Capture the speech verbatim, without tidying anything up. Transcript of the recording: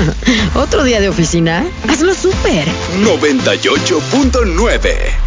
¿Otro día de oficina? Hazlo súper. noventa y ocho punto nueve